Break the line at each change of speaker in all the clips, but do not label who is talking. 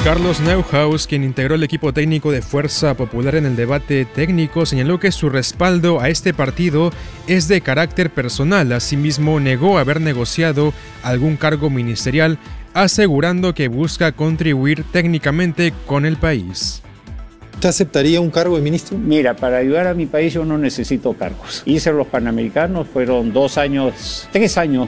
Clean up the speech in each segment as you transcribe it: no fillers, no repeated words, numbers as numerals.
Carlos Neuhaus, quien integró el equipo técnico de Fuerza Popular en el debate técnico, señaló que su respaldo a este partido es de carácter personal. Asimismo, negó haber negociado algún cargo ministerial, asegurando que busca contribuir técnicamente con el país.
¿Usted aceptaría un cargo de ministro?
Mira, para ayudar a mi país yo no necesito cargos. Hice los Panamericanos, fueron 3 años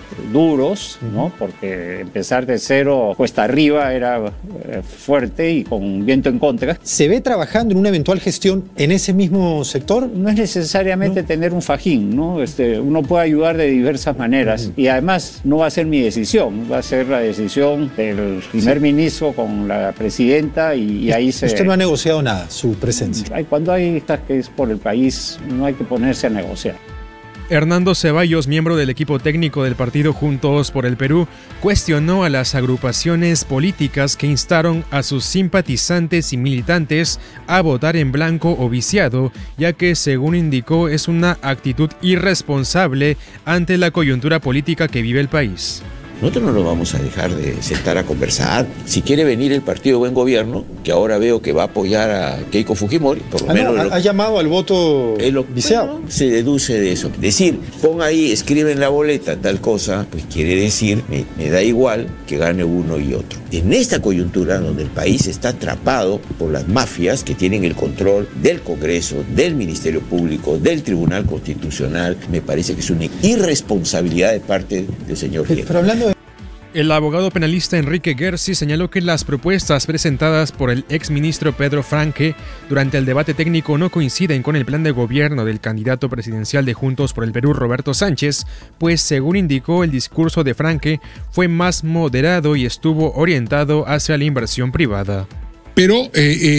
duros, ¿no? Porque empezar de cero cuesta arriba era fuerte y con viento en contra.
¿Se ve trabajando en una eventual gestión en ese mismo sector?
No es necesariamente tener un fajín, ¿no? Uno puede ayudar de diversas maneras y además no va a ser mi decisión, va a ser la decisión del primer ministro con la presidenta y ahí se...
¿Usted no ha negociado nada, su presencia?
Cuando hay estas que es por el país, no hay que ponerse a negociar.
Hernando Ceballos, miembro del equipo técnico del partido Juntos por el Perú, cuestionó a las agrupaciones políticas que instaron a sus simpatizantes y militantes a votar en blanco o viciado, ya que, según indicó, es una actitud irresponsable ante la coyuntura política que vive el país.
Nosotros no nos vamos a dejar de sentar a conversar. Si quiere venir el Partido Buen Gobierno, que ahora veo que va a apoyar a Keiko Fujimori, por lo menos...
ha llamado al voto viciado.
Bueno, se deduce de eso. Decir, pon ahí, escribe en la boleta tal cosa, pues quiere decir, me da igual que gane uno y otro. En esta coyuntura, donde el país está atrapado por las mafias que tienen el control del Congreso, del Ministerio Público, del Tribunal Constitucional, me parece que es una irresponsabilidad de parte del señor Diego.
Pero hablando de...
El abogado penalista Enrique Gersi señaló que las propuestas presentadas por el exministro Pedro Franque durante el debate técnico no coinciden con el plan de gobierno del candidato presidencial de Juntos por el Perú, Roberto Sánchez, pues según indicó, el discurso de Franque fue más moderado y estuvo orientado hacia la inversión privada.
Pero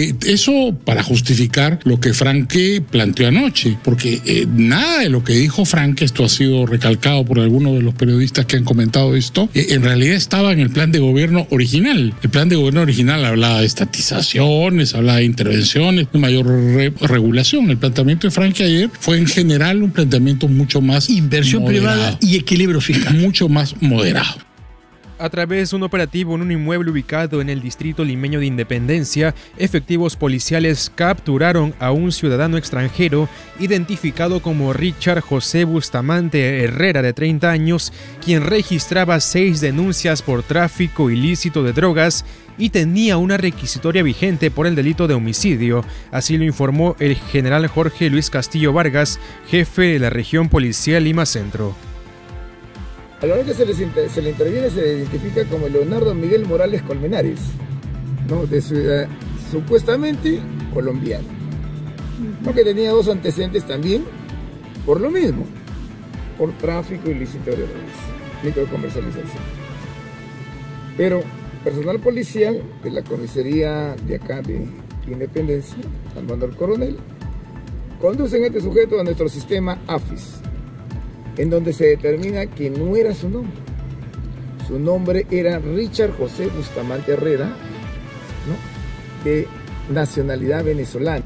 eso para justificar lo que Franque planteó anoche, porque nada de lo que dijo Franque, esto ha sido recalcado por algunos de los periodistas que han comentado esto, en realidad estaba en el plan de gobierno original. El plan de gobierno original hablaba de estatizaciones, hablaba de intervenciones, de mayor regulación. El planteamiento de Franque ayer fue en general un planteamiento mucho más
inversión
moderado,
privada y equilibrio fiscal.
Mucho más moderado.
A través de un operativo en un inmueble ubicado en el distrito limeño de Independencia, efectivos policiales capturaron a un ciudadano extranjero identificado como Richard José Bustamante Herrera, de 30 años, quien registraba 6 denuncias por tráfico ilícito de drogas y tenía una requisitoria vigente por el delito de homicidio. Así lo informó el general Jorge Luis Castillo Vargas, jefe de la región policial Lima Centro.
A la hora que se le interviene se le identifica como Leonardo Miguel Morales Colmenares, ¿no? De ciudad supuestamente colombiano, ¿no? Que tenía 2 antecedentes también por lo mismo, por tráfico ilícito de drogas, microcomercialización. Pero personal policial de la comisaría de acá de Independencia, al mando del coronel, conducen a este sujeto a nuestro sistema AFIS, en donde se determina que no era su nombre. Su nombre era Richard José Bustamante Herrera, ¿no? De nacionalidad venezolana.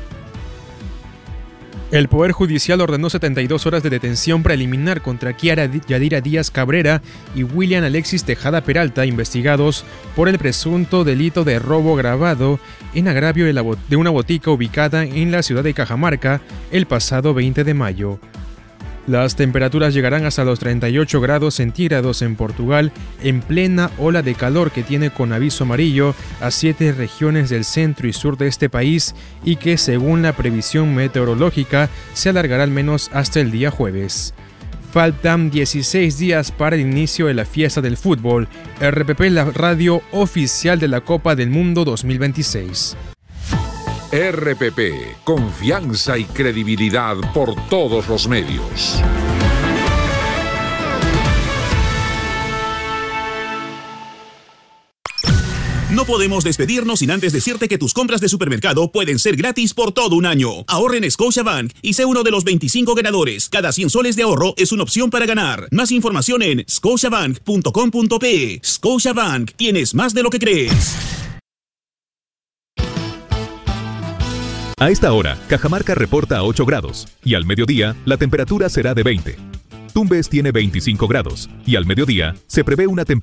El Poder Judicial ordenó 72 horas de detención preliminar contra Kiara Yadira Díaz Cabrera y William Alexis Tejada Peralta, investigados por el presunto delito de robo agravado en agravio de una botica ubicada en la ciudad de Cajamarca el pasado 20 de mayo. Las temperaturas llegarán hasta los 38 grados centígrados en Portugal, en plena ola de calor que tiene con aviso amarillo a 7 regiones del centro y sur de este país y que, según la previsión meteorológica, se alargará al menos hasta el día jueves. Faltan 16 días para el inicio de la fiesta del fútbol. RPP, la radio oficial de la Copa del Mundo 2026.
RPP, confianza y credibilidad por todos los medios.
No podemos despedirnos sin antes decirte que tus compras de supermercado pueden ser gratis por todo un año. Ahorra en Scotiabank y sé uno de los 25 ganadores. Cada 100 soles de ahorro es una opción para ganar. Más información en scotiabank.com.pe. Scotiabank, tienes más de lo que crees.
A esta hora, Cajamarca reporta 8 grados y al mediodía la temperatura será de 20. Tumbes tiene 25 grados y al mediodía se prevé una temperatura